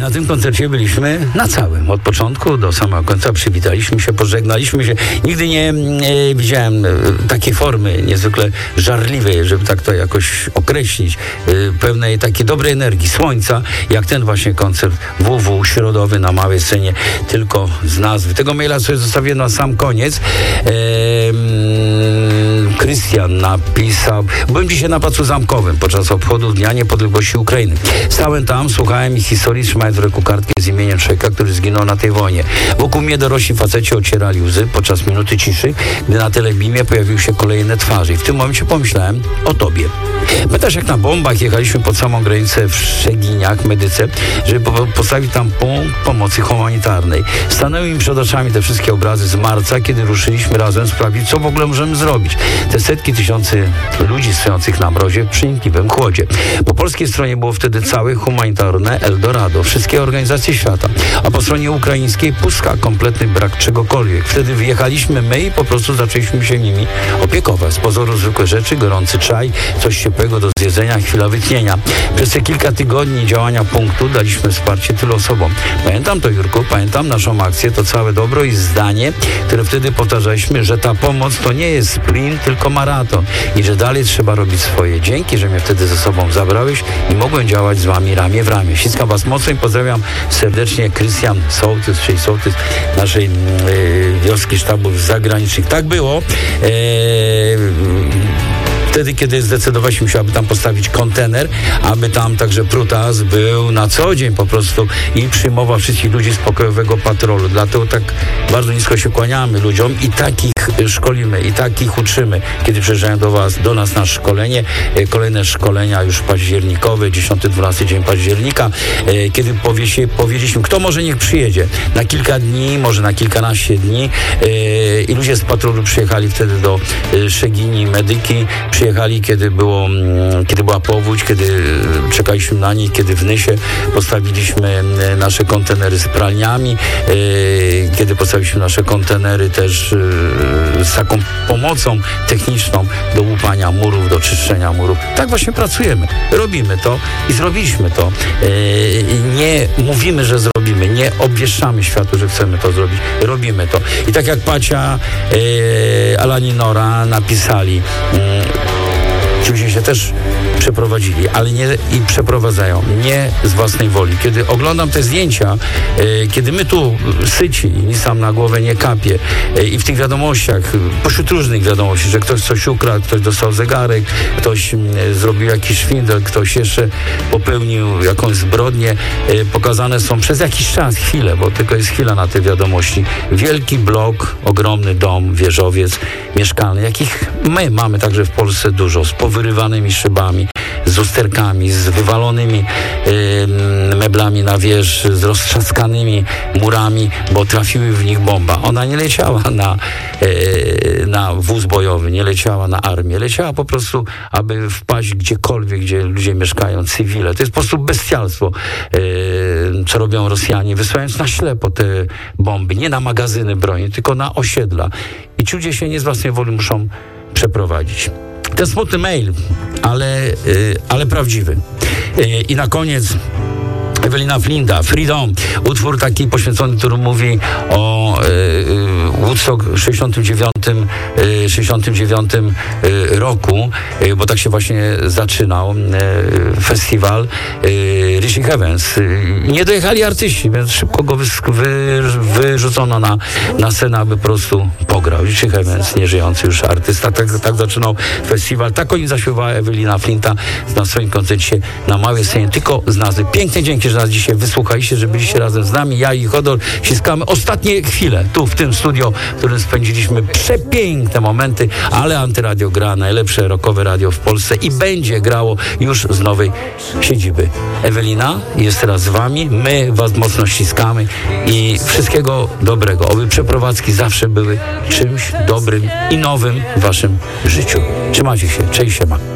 na tym koncercie byliśmy na całym, od początku do samego końca. Przywitaliśmy się, pożegnaliśmy się. Nigdy nie widziałem takiej formy niezwykle żarliwej, żeby tak to jakoś określić, pewnej takiej dobrej energii, słońca, jak ten właśnie koncert WW środowy na małej scenie, tylko z nazwy. Tego maila sobie zostawiłem na sam koniec. Krystian napisał: byłem dzisiaj na Placu Zamkowym podczas obchodów Dnia Niepodległości Ukrainy. Stałem tam, słuchałem ich historii, trzymając w ręku kartkę z imieniem człowieka, który zginął na tej wojnie. Wokół mnie dorośli faceci ocierali łzy podczas minuty ciszy, gdy na telebimie pojawiły się kolejne twarze. I w tym momencie pomyślałem o tobie. Pamiętasz, jak na bombach jechaliśmy pod samą granicę w Szeginiach, Medyce, żeby postawić tam punkt pomocy humanitarnej. Stanęły mi przed oczami te wszystkie obrazy z marca, kiedy ruszyliśmy razem sprawdzić, co w ogóle możemy zrobić. Te setki tysięcy ludzi stojących na mrozie w przenikliwym chłodzie. Po polskiej stronie było wtedy całe humanitarne Eldorado, wszystkie organizacje świata, a po stronie ukraińskiej pustka, kompletny brak czegokolwiek. Wtedy wyjechaliśmy my i po prostu zaczęliśmy się nimi opiekować. Z pozoru zwykłe rzeczy, gorący czaj, coś ciepłego do zjedzenia, chwila wytchnienia. Przez te kilka tygodni działania punktu daliśmy wsparcie tylu osobom. Pamiętam to, Jurku, pamiętam naszą akcję, to całe dobro i zdanie, które wtedy powtarzaliśmy, że ta pomoc to nie jest sprint, tylko maraton i że dalej trzeba robić swoje. Dzięki, że mnie wtedy ze sobą zabrałeś i mogłem działać z wami ramię w ramię. Ściskam was mocno i pozdrawiam serdecznie. Krystian Sołtys, czyli sołtys naszej wioski sztabów zagranicznych. Tak było. Wtedy, kiedy zdecydowaliśmy się, aby tam postawić kontener, aby tam także Prutas był na co dzień po prostu i przyjmował wszystkich ludzi z pokojowego patrolu. Dlatego tak bardzo nisko się kłaniamy ludziom i takich szkolimy, i takich uczymy, kiedy przyjeżdżają do nas na szkolenie. Kolejne szkolenia już październikowe, 10-12 dzień października, kiedy powiedzieliśmy, kto może niech przyjedzie na kilka dni, może na kilkanaście dni i ludzie z patrolu przyjechali wtedy do Szegini, Medyki, przyjechali, kiedy była powódź, kiedy czekaliśmy na nich, kiedy w Nysie postawiliśmy nasze kontenery z pralniami, kiedy postawiliśmy nasze kontenery też z taką pomocą techniczną do łupania murów, do czyszczenia murów. Tak właśnie pracujemy. Robimy to i zrobiliśmy to. Nie mówimy, że zrobimy, nie obwieszczamy światu, że chcemy to zrobić. Robimy to. I tak jak Pacia, Alani Nora napisali, ci ludzie się też przeprowadzili, ale nie i przeprowadzają, nie z własnej woli. Kiedy oglądam te zdjęcia, kiedy my tu syci, nic tam na głowę nie kapie i w tych wiadomościach, pośród różnych wiadomości, że ktoś coś ukradł, ktoś dostał zegarek, ktoś zrobił jakiś szwindel, ktoś jeszcze popełnił jakąś zbrodnię, pokazane są przez jakiś czas, chwilę, bo tylko jest chwila na te wiadomości. Wielki blok, ogromny dom, wieżowiec mieszkalny, jakich my mamy także w Polsce dużo, z powyrywanymi szybami, z lusterkami, z wywalonymi meblami na wież, z roztrzaskanymi murami, bo trafiły w nich bomba. Ona nie leciała na wóz bojowy, nie leciała na armię, leciała po prostu, aby wpaść gdziekolwiek, gdzie ludzie mieszkają, cywile. To jest po prostu bestialstwo, co robią Rosjanie, wysyłając na ślepo te bomby, nie na magazyny broni, tylko na osiedla. I ci ludzie się nie z własnej woli muszą przeprowadzić. Ten smutny mail, ale prawdziwy. I na koniec Ewelina Flinta, Freedom, utwór taki poświęcony, który mówi o Woodstock 69 roku, bo tak się właśnie zaczynał festiwal Richie Havens. Nie dojechali artyści, więc szybko go wyrzucono na scenę, aby po prostu pograł. Richie Havens, nieżyjący już artysta, tak zaczynał festiwal. Tak o nim zaśpiewała Ewelina Flinta na swoim koncercie na małej scenie, tylko z nazwy. Piękne dzięki, że nas dzisiaj wysłuchaliście, że byliście razem z nami. Ja i Hodor ściskamy ostatnie chwile tu w tym studio, w którym spędziliśmy przepiękne momenty, ale Antyradio gra najlepsze rockowe radio w Polsce i będzie grało już z nowej siedziby. Ewelina jest teraz z wami, my was mocno ściskamy i wszystkiego dobrego. Oby przeprowadzki zawsze były czymś dobrym i nowym w waszym życiu. Trzymajcie się, cześć, siema.